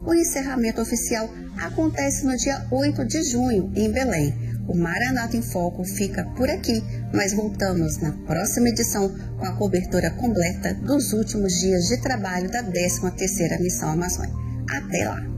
O encerramento oficial acontece no dia 8 de junho, em Belém. O Maranata em Foco fica por aqui, mas voltamos na próxima edição com a cobertura completa dos últimos dias de trabalho da 13ª Missão Amazônia. Até lá!